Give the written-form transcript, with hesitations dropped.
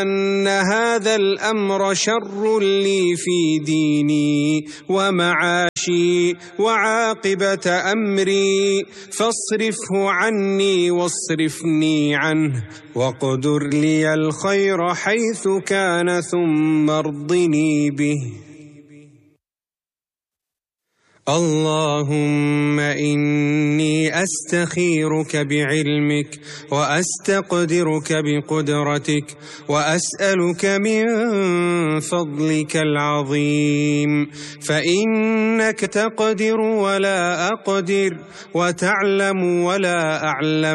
أن هذا الأمر شر لي في ديني ومعاشي وعاقبة أمري، فاصرفه عني واصرفني عنه، واقدر لي الخير حيث كان ثم ارضني به. اللهم إني أستخيرك بعلمك وأستقدرك بقدرتك وأسألك من فضلك العظيم، فإنك تقدر ولا أقدر وتعلم ولا أعلم.